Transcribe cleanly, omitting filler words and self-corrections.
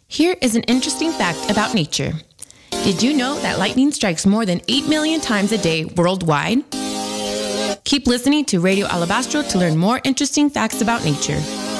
Here is an interesting fact about nature. Did you know that lightning strikes more than 8 million times a day worldwide? Keep listening to Radio Alabastro to learn more interesting facts about nature.